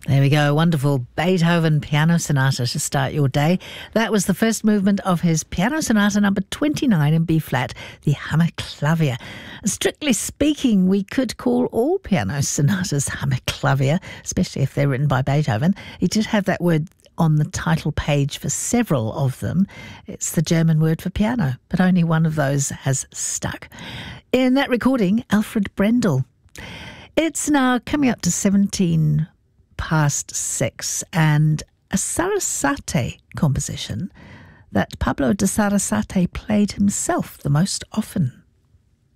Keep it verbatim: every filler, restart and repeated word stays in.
There we go, a wonderful Beethoven Piano Sonata to start your day. That was the first movement of his Piano Sonata number twenty-nine in B-flat, the Hammerklavier. Strictly speaking, we could call all piano sonatas Hammerklavier, especially if they're written by Beethoven. He did have that word on the title page for several of them. It's the German word for piano, but only one of those has stuck. In that recording, Alfred Brendel. It's now coming up to seventeen past six, and a Sarasate composition that Pablo de Sarasate played himself the most often.